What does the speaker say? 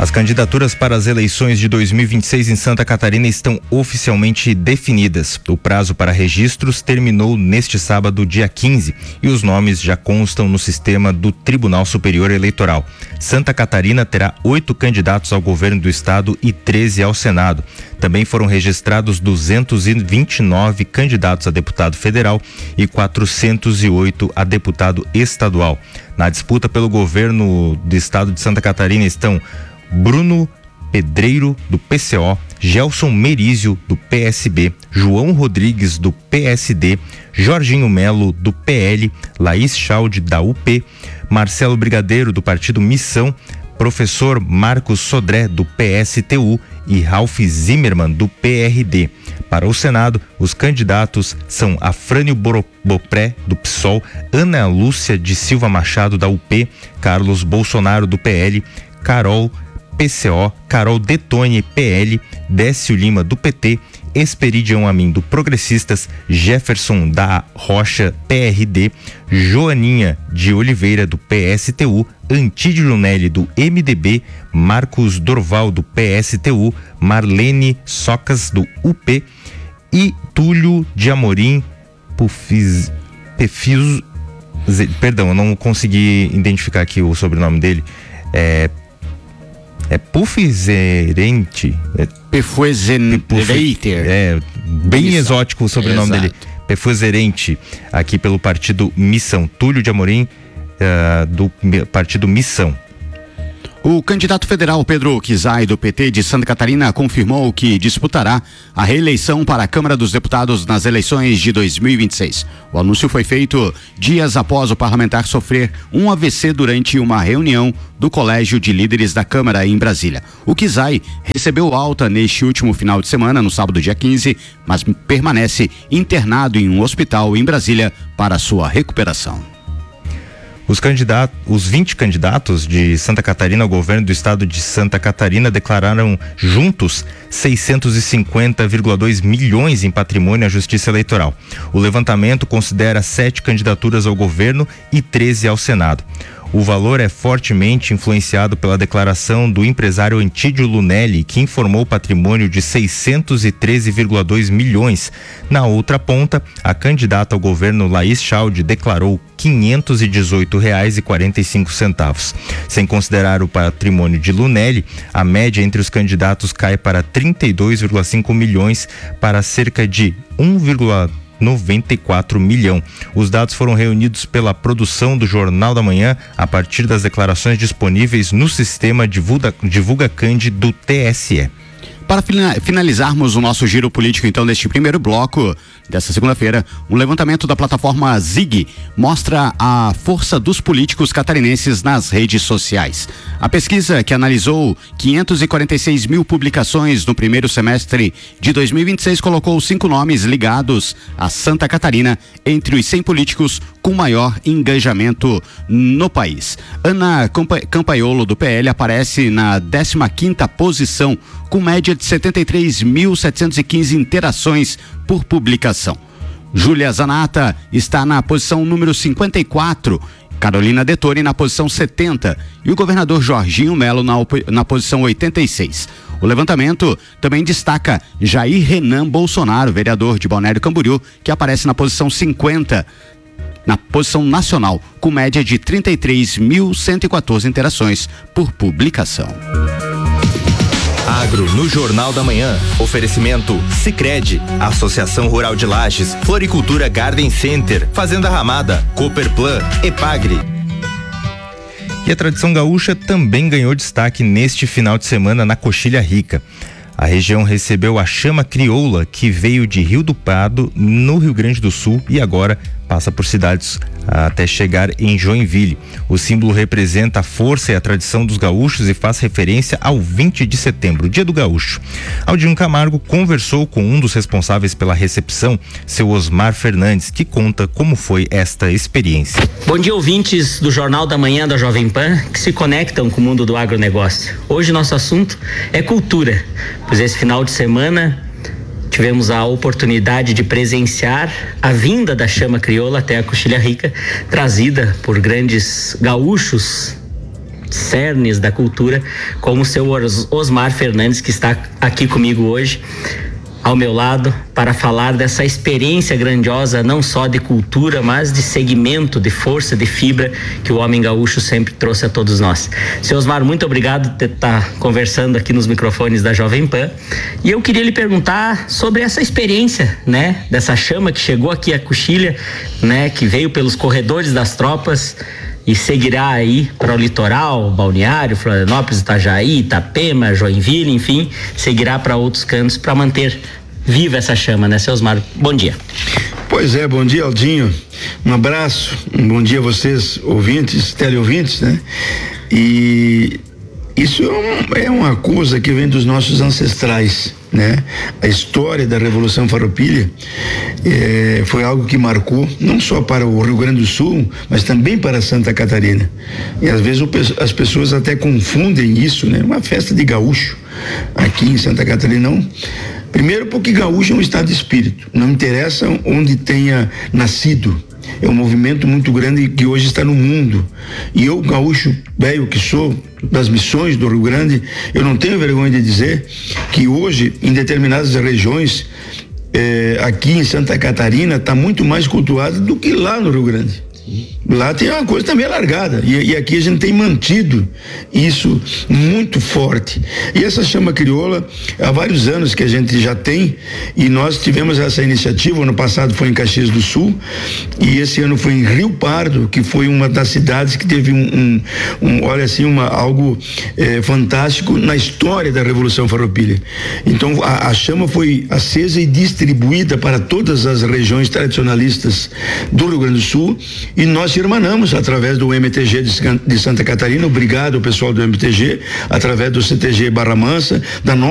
As candidaturas para as eleições de 2026 em Santa Catarina estão oficialmente definidas. O prazo para registros terminou neste sábado, dia 15, e os nomes já constam no sistema do Tribunal Superior Eleitoral. Santa Catarina terá 8 candidatos ao governo do estado e 13 ao Senado. Também foram registrados 229 candidatos a deputado federal e 408 a deputado estadual. Na disputa pelo governo do estado de Santa Catarina estão Bruno Pedreiro, do PCO, Gelson Merizio, do PSB, João Rodrigues, do PSD, Jorginho Melo, do PL, Laís Chalde, da UP, Marcelo Brigadeiro, do Partido Missão, professor Marcos Sodré, do PSTU e Ralph Zimmermann, do PRD. Para o Senado, os candidatos são Afrânio Bopré, do PSOL, Ana Lúcia de Silva Machado, da UP, Carlos Bolsonaro, do PL, Carol PCO, Carol Detone, PL, Décio Lima, do PT, Esperidião Amin, do Progressistas, Jefferson da Rocha, PRD, Joaninha de Oliveira, do PSTU, Antídio Lunelli, do MDB, Marcos Dorval, do PSTU, Marlene Socas, do UP e Túlio de Amorim perdão, eu não consegui identificar aqui o sobrenome dele, Pufizerente. Bem exótico o sobrenome dele. Pufizerente, aqui pelo Partido Missão. Túlio de Amorim, do Partido Missão. O candidato federal Pedro Kizai, do PT de Santa Catarina, confirmou que disputará a reeleição para a Câmara dos Deputados nas eleições de 2026. O anúncio foi feito dias após o parlamentar sofrer um AVC durante uma reunião do Colégio de Líderes da Câmara em Brasília. O Kizai recebeu alta neste último final de semana, no sábado, dia 15, mas permanece internado em um hospital em Brasília para sua recuperação. Os 20 candidatos de Santa Catarina ao governo do estado de Santa Catarina declararam juntos 650,2 milhões em patrimônio à Justiça Eleitoral. O levantamento considera 7 candidaturas ao governo e 13 ao Senado. O valor é fortemente influenciado pela declaração do empresário Antídio Lunelli, que informou patrimônio de 613,2 milhões. Na outra ponta, a candidata ao governo Laís Chalde declarou R$518,45. Sem considerar o patrimônio de Lunelli, a média entre os candidatos cai para 32,5 milhões para cerca de 1,94 milhão. Os dados foram reunidos pela produção do Jornal da Manhã a partir das declarações disponíveis no sistema Divulgacand do TSE. Para finalizarmos o nosso giro político, então, deste primeiro bloco desta segunda-feira, um levantamento da plataforma Zig mostra a força dos políticos catarinenses nas redes sociais. A pesquisa, que analisou 546 mil publicações no primeiro semestre de 2026, colocou 5 nomes ligados a Santa Catarina entre os 100 políticos com maior engajamento no país. Ana Campaiolo, do PL, aparece na 15ª posição, com média de 73.715 interações por publicação. Júlia Zanata está na posição número 54, Carolina Detone na posição 70 e o governador Jorginho Melo na posição 86. O levantamento também destaca Jair Renan Bolsonaro, vereador de Balneário Camboriú, que aparece na posição 50, na posição nacional, com média de 33.114 interações por publicação. Agro no Jornal da Manhã. Oferecimento Sicredi, Associação Rural de Lages, Floricultura Garden Center, Fazenda Ramada, Cooperplan, Epagri. E a tradição gaúcha também ganhou destaque neste final de semana na Coxilha Rica. A região recebeu a chama crioula, que veio de Rio do Prado, no Rio Grande do Sul, e agora passa por cidades até chegar em Joinville. O símbolo representa a força e a tradição dos gaúchos e faz referência ao 20 de setembro, Dia do Gaúcho. Aldinho Camargo conversou com um dos responsáveis pela recepção, seu Osmar Fernandes, que conta como foi esta experiência. Bom dia, ouvintes do Jornal da Manhã da Jovem Pan, que se conectam com o mundo do agronegócio. Hoje nosso assunto é cultura, pois esse final de semana tivemos a oportunidade de presenciar a vinda da chama crioula até a Coxilha Rica, trazida por grandes gaúchos cernes da cultura, como o seu Osmar Fernandes, que está aqui comigo hoje, ao meu lado, para falar dessa experiência grandiosa, não só de cultura, mas de segmento, de força, de fibra, que o homem gaúcho sempre trouxe a todos nós. Seu Osmar, muito obrigado por estar conversando aqui nos microfones da Jovem Pan. E eu queria lhe perguntar sobre essa experiência, né, dessa chama que chegou aqui a Coxilha, né, que veio pelos corredores das tropas e seguirá aí para o litoral, Balneário, Florianópolis, Itajaí, Itapema, Joinville, enfim, seguirá para outros cantos para manter viva essa chama, né, seu Osmar? Bom dia. Pois é, bom dia, Aldinho. Um abraço, um bom dia a vocês, ouvintes, teleouvintes, né? E isso é uma coisa que vem dos nossos ancestrais, né? A história da Revolução Farroupilha foi algo que marcou não só para o Rio Grande do Sul, mas também para Santa Catarina. E às vezes as pessoas até confundem isso, né? Uma festa de gaúcho aqui em Santa Catarina, não. Primeiro porque gaúcho é um estado de espírito, não interessa onde tenha nascido. É um movimento muito grande que hoje está no mundo. E eu, gaúcho velho que sou, das missões do Rio Grande, eu não tenho vergonha de dizer que hoje, em determinadas regiões, aqui em Santa Catarina, está muito mais cultuado do que lá no Rio Grande. Lá tem uma coisa também alargada e aqui a gente tem mantido isso muito forte. E essa chama crioula, há vários anos que a gente já tem, e nós tivemos essa iniciativa. Ano passado foi em Caxias do Sul e esse ano foi em Rio Pardo, que foi uma das cidades que teve olha assim, algo fantástico na história da Revolução Farroupilha. Então a chama foi acesa e distribuída para todas as regiões tradicionalistas do Rio Grande do Sul, e nós se irmanamos através do MTG de Santa Catarina. Obrigado ao pessoal do MTG, através do CTG Barra Mansa, da nossa